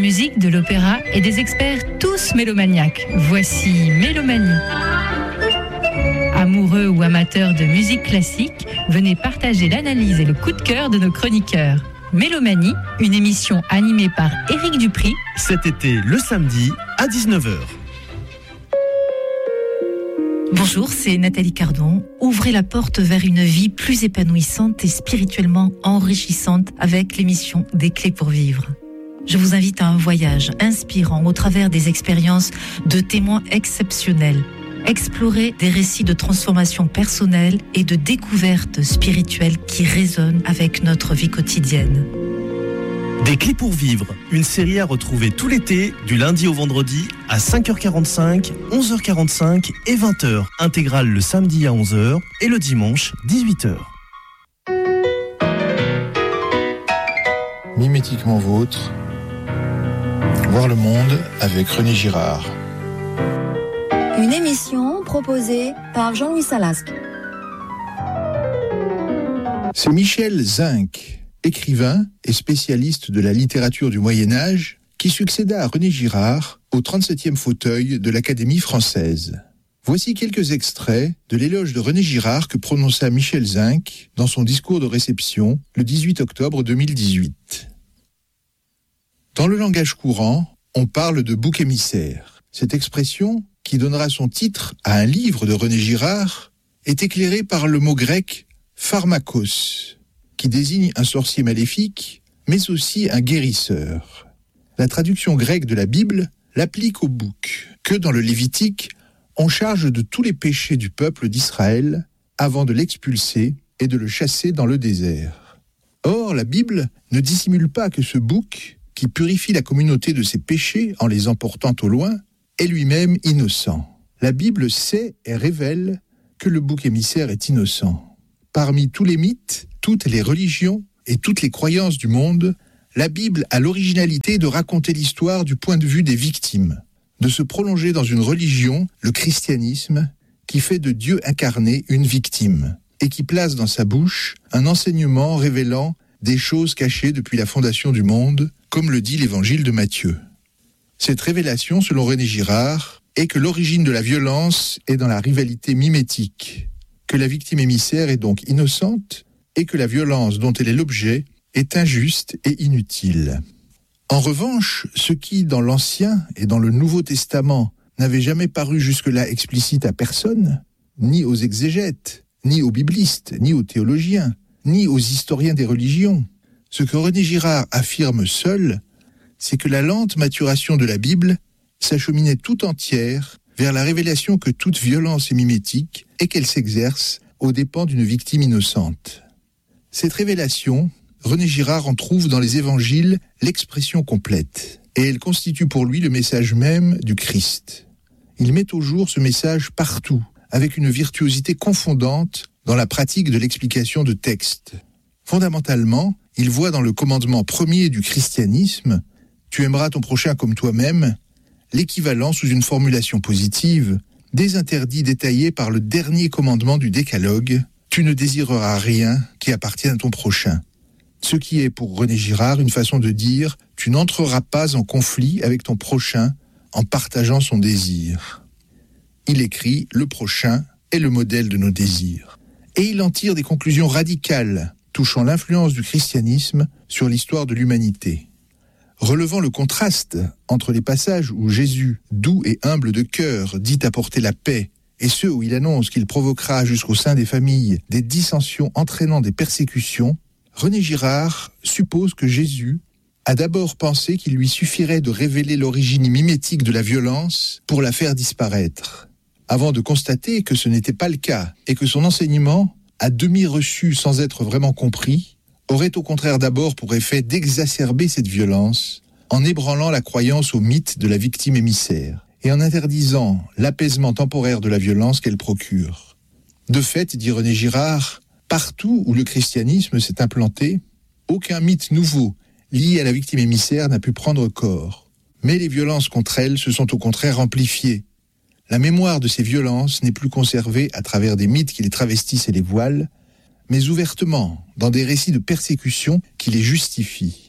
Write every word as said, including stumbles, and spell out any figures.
musique, de l'opéra et des experts tous mélomaniaques. Voici Mélomanie. Amoureux ou amateurs de musique classique, venez partager l'analyse et le coup de cœur de nos chroniqueurs. Mélomanie, une émission animée par Éric Dupri. Cet été, le samedi, à dix-neuf heures. Bonjour, c'est Nathalie Cardon. Ouvrez la porte vers une vie plus épanouissante et spirituellement enrichissante avec l'émission Des Clés pour Vivre. Je vous invite à un voyage inspirant au travers des expériences de témoins exceptionnels. Explorer des récits de transformation personnelle et de découverte spirituelle qui résonnent avec notre vie quotidienne. Des Clés pour Vivre, une série à retrouver tout l'été, du lundi au vendredi, à cinq heures quarante-cinq, onze heures quarante-cinq et vingt heures. Intégrale le samedi à onze heures et le dimanche, dix-huit heures. Mimétiquement vôtre, voir le monde avec René Girard. Une émission proposée par Jean-Louis Salasque. C'est Michel Zinc, écrivain et spécialiste de la littérature du Moyen-Âge, qui succéda à René Girard au trente-septième fauteuil de l'Académie française. Voici quelques extraits de l'éloge de René Girard que prononça Michel Zinc dans son discours de réception le dix-huit octobre deux mille dix-huit. Dans le langage courant, on parle de bouc émissaire. Cette expression, qui donnera son titre à un livre de René Girard, est éclairée par le mot grec « pharmakos », qui désigne un sorcier maléfique, mais aussi un guérisseur. La traduction grecque de la Bible l'applique au bouc, que dans le Lévitique, on charge de tous les péchés du peuple d'Israël avant de l'expulser et de le chasser dans le désert. Or, la Bible ne dissimule pas que ce bouc, qui purifie la communauté de ses péchés en les emportant au loin, est lui-même innocent. La Bible sait et révèle que le bouc émissaire est innocent. Parmi tous les mythes, toutes les religions et toutes les croyances du monde, la Bible a l'originalité de raconter l'histoire du point de vue des victimes, de se prolonger dans une religion, le christianisme, qui fait de Dieu incarné une victime et qui place dans sa bouche un enseignement révélant des choses cachées depuis la fondation du monde, comme le dit l'évangile de Matthieu. Cette révélation, selon René Girard, est que l'origine de la violence est dans la rivalité mimétique, que la victime émissaire est donc innocente et que la violence dont elle est l'objet est injuste et inutile. En revanche, ce qui, dans l'Ancien et dans le Nouveau Testament, n'avait jamais paru jusque-là explicite à personne, ni aux exégètes, ni aux biblistes, ni aux théologiens, ni aux historiens des religions, ce que René Girard affirme seul, c'est que la lente maturation de la Bible s'acheminait tout entière vers la révélation que toute violence est mimétique et qu'elle s'exerce aux dépens d'une victime innocente. Cette révélation, René Girard en trouve dans les évangiles l'expression complète, et elle constitue pour lui le message même du Christ. Il met au jour ce message partout, avec une virtuosité confondante dans la pratique de l'explication de textes. Fondamentalement, il voit dans le commandement premier du christianisme « Tu aimeras ton prochain comme toi-même » l'équivalent sous une formulation positive des interdits détaillés par le dernier commandement du décalogue « Tu ne désireras rien qui appartienne à ton prochain ». Ce qui est pour René Girard une façon de dire « Tu n'entreras pas en conflit avec ton prochain en partageant son désir ». Il écrit « Le prochain est le modèle de nos désirs ». Et il en tire des conclusions radicales touchant l'influence du christianisme sur l'histoire de l'humanité. Relevant le contraste entre les passages où Jésus, doux et humble de cœur, dit apporter la paix, et ceux où il annonce qu'il provoquera jusqu'au sein des familles des dissensions entraînant des persécutions, René Girard suppose que Jésus a d'abord pensé qu'il lui suffirait de révéler l'origine mimétique de la violence pour la faire disparaître, avant de constater que ce n'était pas le cas et que son enseignement, à demi reçu sans être vraiment compris, aurait au contraire d'abord pour effet d'exacerber cette violence en ébranlant la croyance au mythe de la victime émissaire et en interdisant l'apaisement temporaire de la violence qu'elle procure. De fait, dit René Girard, partout où le christianisme s'est implanté, aucun mythe nouveau lié à la victime émissaire n'a pu prendre corps. Mais les violences contre elle se sont au contraire amplifiées. La mémoire de ces violences n'est plus conservée à travers des mythes qui les travestissent et les voilent, mais ouvertement dans des récits de persécution qui les justifient.